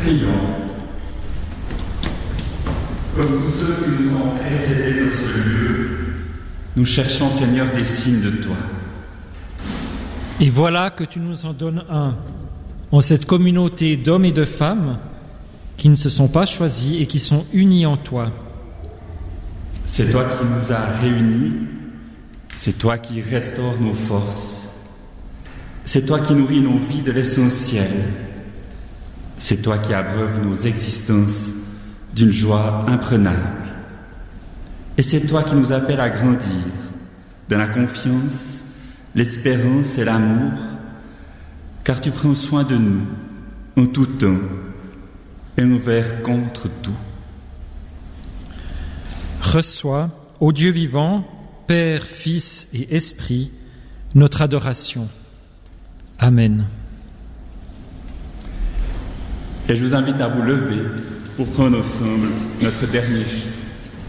Prions. Comme tous ceux qui nous ont précédés dans ce lieu, nous cherchons, Seigneur, des signes de toi. Et voilà que tu nous en donnes un, en cette communauté d'hommes et de femmes qui ne se sont pas choisis et qui sont unis en toi. C'est toi qui nous as réunis, c'est toi qui restaures nos forces, c'est toi qui nourris nos vies de l'essentiel, c'est toi qui abreuves nos existences d'une joie imprenable. Et c'est toi qui nous appelles à grandir dans la confiance, l'espérance et l'amour, car tu prends soin de nous en tout temps et envers contre tout. Reçois, ô Dieu vivant, Père, Fils et Esprit, notre adoration. Amen. Et je vous invite à vous lever pour prendre ensemble notre dernier chant.